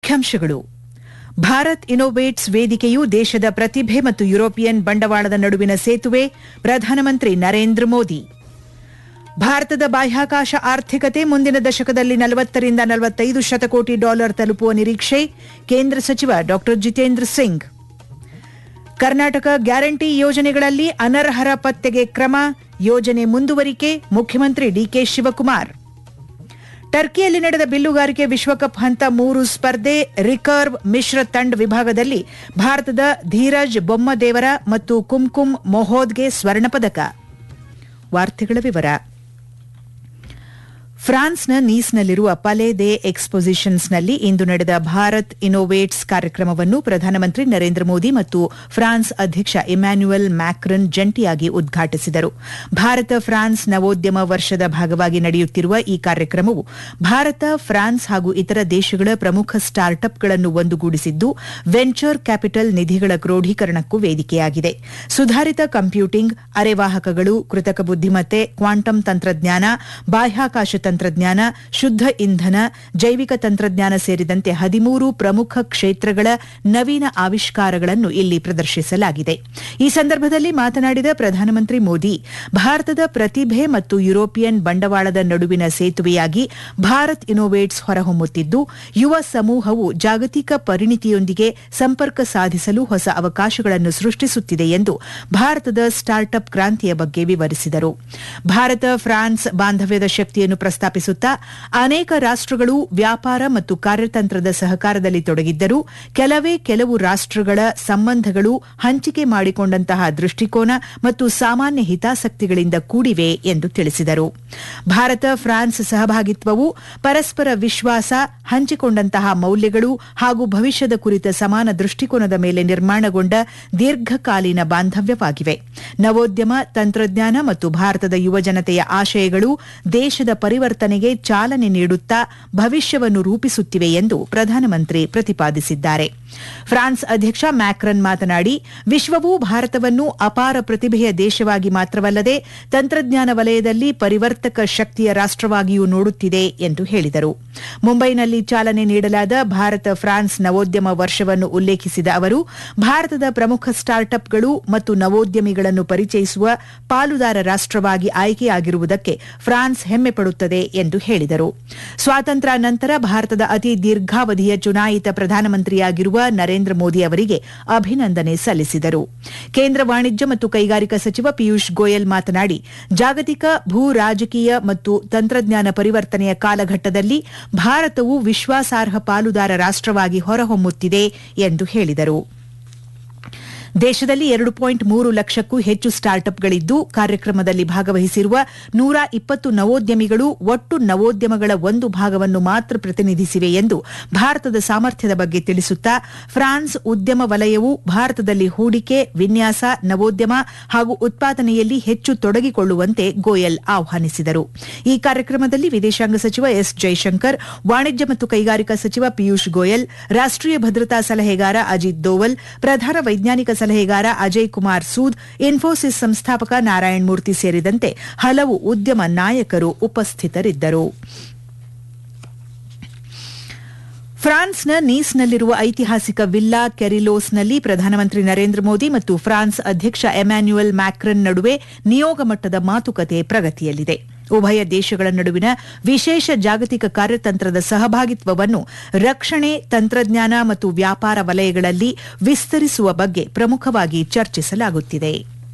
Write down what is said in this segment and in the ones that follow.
ಮುಖ್ಯಾಂಶಗಳು. ಭಾರತ್ ಇನ್ನೋವೇಟ್ಸ್ ವೇದಿಕೆಯು ದೇಶದ ಪ್ರತಿಭೆ ಮತ್ತು ಯುರೋಪಿಯನ್ ಬಂಡವಾಳದ ನಡುವಿನ ಸೇತುವೆ, ಪ್ರಧಾನಮಂತ್ರಿ ನರೇಂದ್ರ ಮೋದಿ. ಭಾರತದ ಬಾಹ್ಯಾಕಾಶ ಆರ್ಥಿಕತೆ ಮುಂದಿನ ದಶಕದಲ್ಲಿ 40 ರಿಂದ 45 ಶತಕೋಟಿ ಡಾಲರ್ ತಲುಪುವ ನಿರೀಕ್ಷೆ, ಕೇಂದ್ರ ಸಚಿವ ಡಾ ಜಿತೇಂದ್ರ ಸಿಂಗ್. ಕರ್ನಾಟಕ ಗ್ಯಾರಂಟಿ ಯೋಜನೆಗಳಲ್ಲಿ ಅನರ್ಹರ ಪತ್ತೆಗೆ ಕ್ರಮ, ಯೋಜನೆ ಮುಂದುವರಿಕೆ, ಮುಖ್ಯಮಂತ್ರಿ ಡಿಕೆ ಶಿವಕುಮಾರ್. ಟರ್ಕಿಯಲ್ಲಿ ನಡೆದ ಬಿಲ್ಲುಗಾರಿಕೆ ವಿಶ್ವಕಪ್ ಹಂತ 3 ಸ್ಪರ್ಧೆ ರಿಕರ್ವ್ ಮಿಶ್ರ ತಂಡ ವಿಭಾಗದಲ್ಲಿ ಭಾರತದ ಧೀರಜ್ ಬೊಮ್ಮದೇವರ ಮತ್ತು ಕುಂಕುಮ್ ಮೊಹೋದ್ಗೆ ಸ್ವರ್ಣ ಪದಕ. ವಾರ್ತೆಗಳ ವಿವರ. ಫ್ರಾನ್ಸ್ನ ನೀಸ್ನಲ್ಲಿರುವ ಪಲೆ ದೆ ಎಕ್ಸ್ಪೊಸಿಷನ್ಸ್ನಲ್ಲಿ ಇಂದು ನಡೆದ ಭಾರತ್ ಇನ್ನೋವೇಟ್ಸ್ ಕಾರ್ಯಕ್ರಮವನ್ನು ಪ್ರಧಾನಮಂತ್ರಿ ನರೇಂದ್ರ ಮೋದಿ ಮತ್ತು ಫ್ರಾನ್ಸ್ ಅಧ್ಯಕ್ಷ ಇಮ್ಯಾನ್ಯುಯಲ್ ಮ್ಯಾಕ್ರನ್ ಜಂಟಿಯಾಗಿ ಉದ್ಘಾಟಿಸಿದರು. ಭಾರತ ಫ್ರಾನ್ಸ್ ನವೋದ್ಯಮ ವರ್ಷದ ಭಾಗವಾಗಿ ನಡೆಯುತ್ತಿರುವ ಈ ಕಾರ್ಯಕ್ರಮವು ಭಾರತ, ಫ್ರಾನ್ಸ್ ಹಾಗೂ ಇತರ ದೇಶಗಳ ಪ್ರಮುಖ ಸ್ಟಾರ್ಟ್ಅಪ್ಗಳನ್ನು ಒಂದುಗೂಡಿಸಿದ್ದು, ವೆಂಚರ್ ಕ್ಯಾಪಿಟಲ್ ನಿಧಿಗಳ ಕ್ರೋಢೀಕರಣಕ್ಕೂ ವೇದಿಕೆಯಾಗಿದೆ. ಸುಧಾರಿತ ಕಂಪ್ಯೂಟಿಂಗ್, ಅರೆವಾಹಕಗಳು, ಕೃತಕ ಬುದ್ದಿಮತ್ತೆ, ಕ್ವಾಂಟಮ್ ತಂತ್ರಜ್ಞಾನ, ಬಾಹ್ಯಾಕಾಶ ತಂತ್ರಜ್ಞಾನ, ಶುದ್ಧ ಇಂಧನ, ಜೈವಿಕ ತಂತ್ರಜ್ಞಾನ ಸೇರಿದಂತೆ 13 ಪ್ರಮುಖ ಕ್ಷೇತ್ರಗಳ ನವೀನ ಆವಿಷ್ಕಾರಗಳನ್ನು ಇಲ್ಲಿ ಪ್ರದರ್ಶಿಸಲಾಗಿದೆ. ಈ ಸಂದರ್ಭದಲ್ಲಿ ಮಾತನಾಡಿದ ಪ್ರಧಾನಮಂತ್ರಿ ಮೋದಿ, ಭಾರತದ ಪ್ರತಿಭೆ ಮತ್ತು ಯುರೋಪಿಯನ್ ಬಂಡವಾಳದ ನಡುವಿನ ಸೇತುವೆಯಾಗಿ ಭಾರತ್ ಇನ್ನೋವೇಟ್ಸ್ ಹೊರಹೊಮ್ಮುತ್ತಿದ್ದು, ಯುವ ಸಮೂಹವು ಜಾಗತಿಕ ಪರಿಣಿತಿಯೊಂದಿಗೆ ಸಂಪರ್ಕ ಸಾಧಿಸಲು ಹೊಸ ಅವಕಾಶಗಳನ್ನು ಸೃಷ್ಟಿಸುತ್ತಿದೆ ಎಂದು ಭಾರತದ ಸ್ಟಾರ್ಟ್ಅಪ್ ಕ್ರಾಂತಿಯ ಬಗ್ಗೆ ವಿವರಿಸಿದರು. ಭಾರತ ಫ್ರಾನ್ಸ್ ಬಾಂಧವ್ಯದ ಶಕ್ತಿಯನ್ನು ಪ್ರಸ್ತಾಪಿಸುತ್ತಾ, ಅನೇಕ ರಾಷ್ಟಗಳು ವ್ಯಾಪಾರ ಮತ್ತು ಕಾರ್ಯತಂತ್ರದ ಸಹಕಾರದಲ್ಲಿ ತೊಡಗಿದ್ದರೂ ಕೆಲವು ರಾಷ್ಟಗಳ ಸಂಬಂಧಗಳು ಹಂಚಿಕೆ ಮಾಡಿಕೊಂಡಂತಹ ದೃಷ್ಟಿಕೋನ ಮತ್ತು ಸಾಮಾನ್ಯ ಹಿತಾಸಕ್ತಿಗಳಿಂದ ಕೂಡಿವೆ ಎಂದು ತಿಳಿಸಿದರು. ಭಾರತ ಫ್ರಾನ್ಸ್ ಸಹಭಾಗಿತ್ವವು ಪರಸ್ಪರ ವಿಶ್ವಾಸ, ಹಂಚಿಕೊಂಡಂತಹ ಮೌಲ್ಯಗಳು ಹಾಗೂ ಭವಿಷ್ಯದ ಕುರಿತ ಸಮಾನ ದೃಷ್ಟಿಕೋನದ ಮೇಲೆ ನಿರ್ಮಾಣಗೊಂಡ ದೀರ್ಘಕಾಲೀನ ಬಾಂಧವ್ಯವಾಗಿವೆ. ನವೋದ್ಯಮ, ತಂತ್ರಜ್ಞಾನ ಮತ್ತು ಭಾರತದ ಯುವಜನತೆಯ ಆಶಯಗಳು ದೇಶದ ಪರಿವರ್ತನೆಗೆ ಚಾಲನೆ ನೀಡುತ್ತಾ ಭವಿಷ್ಯವನ್ನು ರೂಪಿಸುತ್ತಿವೆ ಎಂದು ಪ್ರಧಾನಮಂತ್ರಿ ಪ್ರತಿಪಾದಿಸಿದ್ದಾರೆ. ಫ್ರಾನ್ಸ್ ಅಧ್ಯಕ್ಷ ಮ್ಯಾಕ್ರನ್ ಮಾತನಾಡಿ, ವಿಶ್ವವು ಭಾರತವನ್ನು ಅಪಾರ ಪ್ರತಿಭೆಯ ದೇಶವಾಗಿ ಮಾತ್ರವಲ್ಲದೆ ತಂತ್ರಜ್ಞಾನ ವಲಯದಲ್ಲಿ ಪರಿವರ್ತಕ ಶಕ್ತಿಯ ರಾಷ್ಟವಾಗಿಯೂ ನೋಡುತ್ತಿದೆ ಎಂದು ಹೇಳಿದರು. ಮುಂಬೈನಲ್ಲಿ ಚಾಲನೆ ನೀಡಲಾದ ಭಾರತ ಫ್ರಾನ್ಸ್ ನವೋದ್ಯಮ ವರ್ಷವನ್ನು ಉಲ್ಲೇಖಿಸಿದ ಅವರು, ಭಾರತದ ಪ್ರಮುಖ ಸ್ಟಾರ್ಟ್ಅಪ್ಗಳು ಮತ್ತು ನವೋದ್ಯಮಿಗಳನ್ನು ಪರಿಚಯಿಸುವ ಪಾಲುದಾರ ರಾಷ್ಟವಾಗಿ ಆಯ್ಕೆಯಾಗಿರುವುದಕ್ಕೆ ಫ್ರಾನ್ಸ್ ಹೆಮ್ಮೆ ಪಡುತ್ತದೆ ಎಂದು ಹೇಳಿದರು. ಸ್ವಾತಂತ್ರ್ಯ ನಂತರ ಭಾರತದ ಅತಿ ದೀರ್ಘಾವಧಿಯ ಚುನಾಯಿತ ಪ್ರಧಾನಮಂತ್ರಿಯಾಗಿರುವ ನರೇಂದ್ರ ಮೋದಿ ಅವರಿಗೆ ಅಭಿನಂದನೆ ಸಲ್ಲಿಸಿದರು. ಕೇಂದ್ರ ವಾಣಿಜ್ಯ ಮತ್ತು ಕೈಗಾರಿಕಾ ಸಚಿವ ಪಿಯೂಷ್ ಗೋಯಲ್ ಮಾತನಾಡಿ, ಜಾಗತಿಕ ಭೂ ರಾಜಕೀಯ ಮತ್ತು ತಂತ್ರಜ್ಞಾನ ಪರಿವರ್ತನೆಯ ಕಾಲಘಟ್ಟದಲ್ಲಿ ಭಾರತವು ವಿಶ್ವಾಸಾರ್ಹ ಪಾಲುದಾರ ರಾಷ್ಟವಾಗಿ ಹೊರಹೊಮ್ಮುತ್ತಿದೆ ಎಂದು ಹೇಳಿದರು. ದೇಶದಲ್ಲಿ 2.3 ಲಕ್ಷಕ್ಕೂ ಹೆಚ್ಚು ಸ್ಟಾರ್ಟ್ಅಪ್ಗಳಿದ್ದು, ಕಾರ್ಯಕ್ರಮದಲ್ಲಿ ಭಾಗವಹಿಸಿರುವ 120 ನವೋದ್ಯಮಿಗಳು ಒಟ್ಟು ನವೋದ್ಯಮಗಳ ಒಂದು ಭಾಗವನ್ನು ಮಾತ್ರ ಪ್ರತಿನಿಧಿಸಿವೆ ಎಂದು ಭಾರತದ ಸಾಮರ್ಥ್ಯದ ಬಗ್ಗೆ ತಿಳಿಸುತ್ತಾ, ಫ್ರಾನ್ಸ್ ಉದ್ಯಮ ವಲಯವು ಭಾರತದಲ್ಲಿ ಹೂಡಿಕೆ, ವಿನ್ಯಾಸ, ನವೋದ್ಯಮ ಹಾಗೂ ಉತ್ಪಾದನೆಯಲ್ಲಿ ಹೆಚ್ಚು ತೊಡಗಿಕೊಳ್ಳುವಂತೆ ಗೋಯಲ್ ಆಹ್ವಾನಿಸಿದರು. ಈ ಕಾರ್ಯಕ್ರಮದಲ್ಲಿ ವಿದೇಶಾಂಗ ಸಚಿವ ಎಸ್ ಜೈಶಂಕರ್, ವಾಣಿಜ್ಯ ಮತ್ತು ಕೈಗಾರಿಕಾ ಸಚಿವ ಪಿಯೂಷ್ ಗೋಯಲ್, ರಾಷ್ಟೀಯ ಭದ್ರತಾ ಸಲಹೆಗಾರ ಅಜಿತ್ ದೋವಲ್, ಪ್ರಧಾನ ವೈಜ್ಞಾನಿಕ ಸಲಹೆಗಾರ ಅಜಯ್ ಕುಮಾರ್ ಸೂದ್, ಇನ್ಫೋಸಿಸ್ ಸಂಸ್ಥಾಪಕ ನಾರಾಯಣ್ ಮೂರ್ತಿ ಸೇರಿದಂತೆ ಹಲವು ಉದ್ಯಮ ನಾಯಕರು ಉಪಸ್ಥಿತರಿದ್ದರು. ಫ್ರಾನ್ಸ್ನ ನೀಸ್ನಲ್ಲಿರುವ ಐತಿಹಾಸಿಕ ವಿಲ್ಲಾ ಕೆರಿಲೋಸ್ನಲ್ಲಿ ಪ್ರಧಾನಮಂತ್ರಿ ನರೇಂದ್ರ ಮೋದಿ ಮತ್ತು ಫ್ರಾನ್ಸ್ ಅಧ್ಯಕ್ಷ ಎಮ್ಯಾನ್ಯುಯಲ್ ಮ್ಯಾಕ್ರನ್ ನಡುವೆ ನಿಯೋಗ ಮಟ್ಟದ ಮಾತುಕತೆ ಪ್ರಗತಿಯಲ್ಲಿದೆ. ಉಭಯ ದೇಶಗಳ ನಡುವಿನ ವಿಶೇಷ ಜಾಗತಿಕ ಕಾರ್ಯತಂತ್ರದ ಸಹಭಾಗಿತ್ವವನ್ನು ರಕ್ಷಣೆ, ತಂತ್ರಜ್ಞಾನ ಮತ್ತು ವ್ಯಾಪಾರ ವಲಯಗಳಲ್ಲಿ ವಿಸ್ತರಿಸುವ ಬಗ್ಗೆ ಪ್ರಮುಖವಾಗಿ ಚರ್ಚಿಸಲಾಗುತ್ತಿದೆ.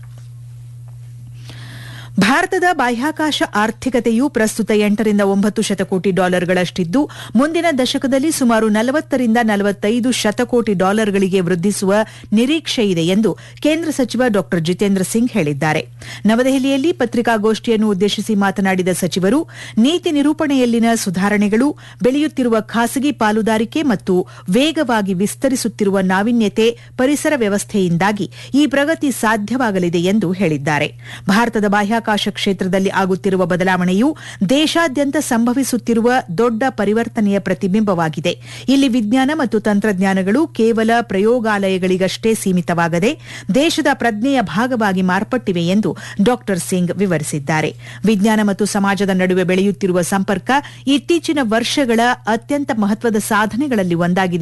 ಭಾರತದ ಬಾಹ್ಯಾಕಾಶ ಆರ್ಥಿಕತೆಯು ಪ್ರಸ್ತುತ 8 ರಿಂದ 9 ಶತಕೋಟಿ ಡಾಲರ್ಗಳಷ್ಟಿದ್ದು, ಮುಂದಿನ ದಶಕದಲ್ಲಿ ಸುಮಾರು 40 ರಿಂದ 45 ಶತಕೋಟಿ ಡಾಲರ್ಗಳಿಗೆ ವೃದ್ಧಿಸುವ ನಿರೀಕ್ಷೆಯಿದೆ ಎಂದು ಕೇಂದ್ರ ಸಚಿವ ಡಾ ಜಿತೇಂದ್ರ ಸಿಂಗ್ ಹೇಳಿದ್ದಾರೆ. ನವದೆಹಲಿಯಲ್ಲಿ ಪತ್ರಿಕಾಗೋಷ್ಠಿಯನ್ನು ಉದ್ದೇಶಿಸಿ ಮಾತನಾಡಿದ ಸಚಿವರು, ನೀತಿ ನಿರೂಪಣೆಯಲ್ಲಿನ ಸುಧಾರಣೆಗಳು, ಬೆಳೆಯುತ್ತಿರುವ ಖಾಸಗಿ ಪಾಲುದಾರಿಕೆ ಮತ್ತು ವೇಗವಾಗಿ ವಿಸ್ತರಿಸುತ್ತಿರುವ ನಾವೀನ್ಯತೆ ಪರಿಸರ ವ್ಯವಸ್ಥೆಯಿಂದಾಗಿ ಈ ಪ್ರಗತಿ ಸಾಧ್ಯವಾಗಲಿದೆ ಎಂದು ಹೇಳಿದ್ದಾರೆ. ಭಾರತದ ಬಾಹ್ಯಾಕಾಶ ಕ್ಷೇತ್ರದಲ್ಲಿ ಆಗುತ್ತಿರುವ ಬದಲಾವಣೆಯು ದೇಶಾದ್ಯಂತ ಸಂಭವಿಸುತ್ತಿರುವ ದೊಡ್ಡ ಪರಿವರ್ತನೆಯ ಪ್ರತಿಬಿಂಬವಾಗಿದೆ. ಇಲ್ಲಿ ವಿಜ್ಞಾನ ಮತ್ತು ತಂತ್ರಜ್ಞಾನಗಳು ಕೇವಲ ಪ್ರಯೋಗಾಲಯಗಳಿಗಷ್ಟೇ ಸೀಮಿತವಾಗದೆ ದೇಶದ ಪ್ರಜ್ಞೆಯ ಭಾಗವಾಗಿ ಮಾರ್ಪಟ್ಟಿವೆ ಎಂದು ಡಾ ಸಿಂಗ್ ವಿವರಿಸಿದ್ದಾರೆ. ವಿಜ್ಞಾನ ಮತ್ತು ಸಮಾಜದ ನಡುವೆ ಬೆಳೆಯುತ್ತಿರುವ ಸಂಪರ್ಕ ಇತ್ತೀಚಿನ ವರ್ಷಗಳ ಅತ್ಯಂತ ಮಹತ್ವದ ಸಾಧನೆಗಳಲ್ಲಿ ಒಂದಾಗಿದೆ